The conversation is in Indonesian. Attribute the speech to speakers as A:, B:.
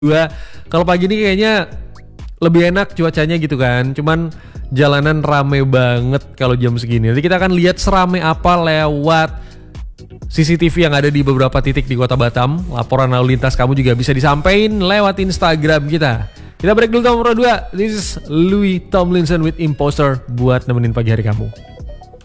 A: Kalau pagi ini kayaknya lebih enak cuacanya gitu kan. Cuman jalanan rame banget kalau jam segini. Nanti kita akan lihat serame apa lewat CCTV yang ada di beberapa titik di Kota Batam. Laporan lalu lintas kamu juga bisa disampaikan lewat Instagram kita. Kita break dulu nomor 2. This is Louis Tomlinson with Imposter buat nemenin pagi hari kamu.